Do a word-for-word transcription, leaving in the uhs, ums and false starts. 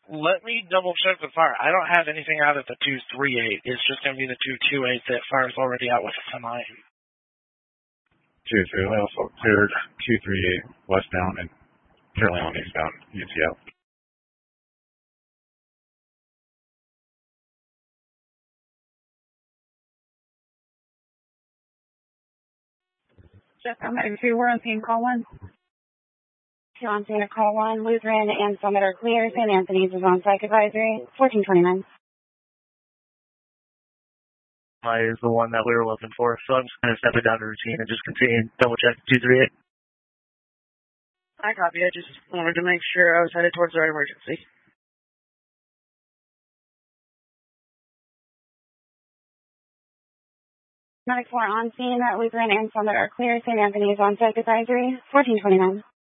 Let me double check with fire. I don't have anything out at the two three eight. It's just going to be the two two eight that fire's already out with a semi. two three eight also cleared two three eight westbound and currently on eastbound U T L. Just on two, we're on scene, call one. Two on scene, call one. Lutheran and Summit are clear. Saint Anthony's is on psych advisory. fourteen twenty-nine. I is the one that we were looking for, so I'm just going to step it down to routine and just continue double check two three eight. I copy. I just wanted to make sure I was headed towards the right emergency. Medic four on scene. Lutheran and Summit are clear. Saint Anthony's on psych advisory. fourteen twenty-nine.